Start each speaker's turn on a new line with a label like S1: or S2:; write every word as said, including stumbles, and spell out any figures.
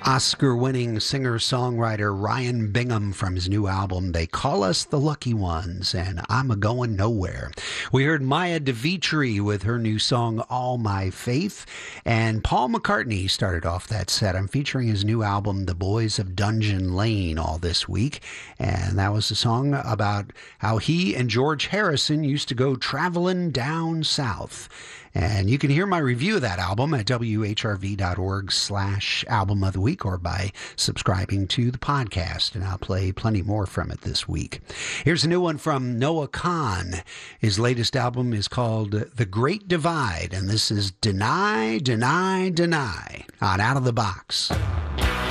S1: Oscar-winning singer-songwriter Ryan Bingham from his new album, They Call Us the Lucky Ones, and I'm A-Going Nowhere. We heard Maya DeVitri with her new song, All My Faith, and Paul McCartney started off that set. I'm featuring his new album, The Boys of Dungeon Lane, all this week, and that was a song about how he and George Harrison used to go traveling down south. And you can hear my review of that album at W H R V dot org slash album of the week or by subscribing to the podcast. And I'll play plenty more from it this week. Here's a new one from Noah Kahan. His latest album is called The Great Divide. And this is Deny, Deny, Deny on Out of the Box.